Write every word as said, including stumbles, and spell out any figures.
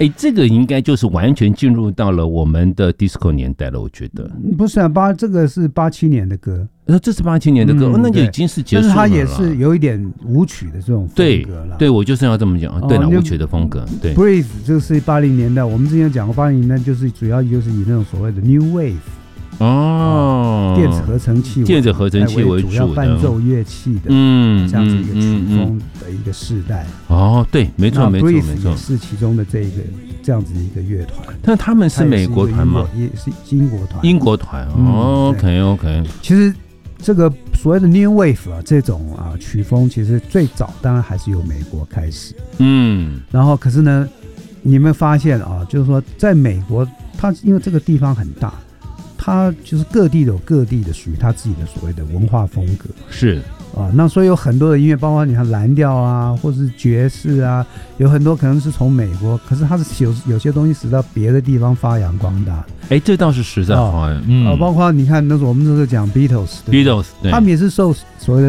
哎，这个应该就是完全进入到了我们的 disco 年代了，我觉得。 不是啊，八这个是八七年的歌， 呃，这是八七年的歌，嗯哦、那就已经是结束了啦。 但是它也是有一点舞曲的这种风格了。 对，对我就是要这么讲，对了，舞曲的风格。对 ，Breathe 这是八零年代，我们之前有讲过，八零年代就是主要就是以那种所谓的 New Wave。 哦， 电子合成器， 电子合成器为主的， 主要伴奏乐器的， 嗯， 这样子一个曲风的一个世代。 哦，对，没错，没错，没错， 是其中的这一个这样子的一个乐团。 但他们是美国团吗？ 也是英国团。 英国团。哦 ，OK OK。 其实这个所谓的 New Wave 啊，这种啊曲风，其实最早当然还是由美国开始。 嗯， 然后可是呢，你们发现啊，就是说在美国，它因为这个地方很大。它就是各地有各地的属于它自己的所谓的文化风格， 是啊，那所以有很多的音乐，包括你看蓝调啊，或是爵士啊，有很多可能是从美国，可是它是有有些东西使到别的地方发扬光大。 哎，这倒是实在话， 哦、嗯、啊，包括你看那时候我们那时候讲 Beatles， Beatles， 他们也是受所谓的